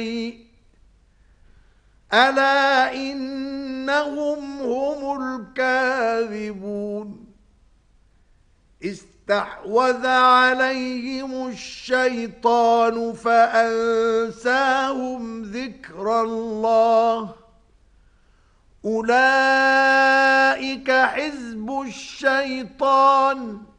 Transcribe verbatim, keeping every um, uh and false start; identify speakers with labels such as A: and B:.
A: ألا إنهم هم الكاذبون استحوذ عليهم الشيطان فأنساهم ذكر الله أولئك حزب الشيطان